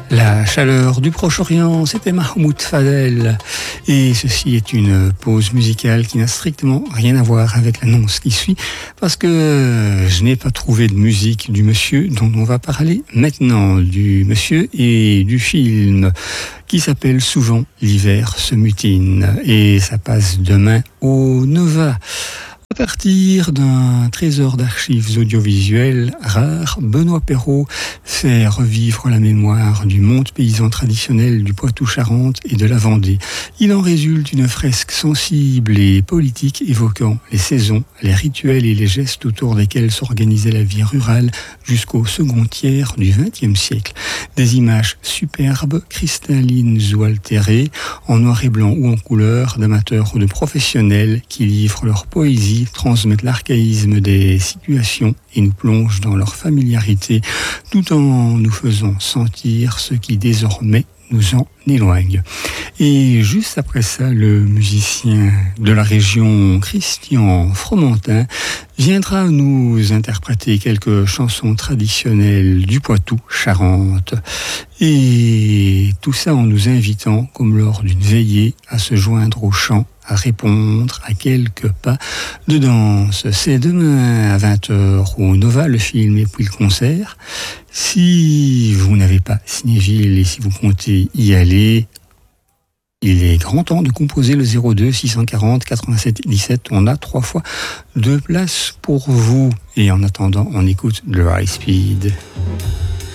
La chaleur du Proche-Orient, c'était Mahmoud Fadel. Et ceci est une pause musicale qui n'a strictement rien à voir avec l'annonce qui suit, parce que je n'ai pas trouvé de musique du monsieur dont on va parler maintenant, du monsieur et du film qui s'appelle souvent L'hiver se mutine. Et ça passe demain au Nova. À partir d'un trésor d'archives audiovisuelles rares, Benoît Perrault fait revivre la mémoire du monde paysan traditionnel du Poitou-Charentes et de la Vendée. Il en résulte une fresque sensible et politique évoquant les saisons, les rituels et les gestes autour desquels s'organisait la vie rurale jusqu'au second tiers du XXe siècle. Des images superbes, cristallines ou altérées, en noir et blanc ou en couleur, d'amateurs ou de professionnels qui livrent leur poésie, transmettent l'archaïsme des situations et nous plongent dans leur familiarité tout en nous faisant sentir ce qui désormais nous en éloigne. Et juste après ça, le musicien de la région Christian Fromentin viendra nous interpréter quelques chansons traditionnelles du Poitou-Charentes. Et tout ça en nous invitant, comme lors d'une veillée, à se joindre au chant, à répondre à quelques pas de danse. C'est demain à 20h au Nova, le film et puis le concert. Si vous n'avez pas Cinéville et si vous comptez y aller, il est grand temps de composer le 02 640 87 17. On a 3 fois 2 places pour vous. Et en attendant, on écoute le High Speed.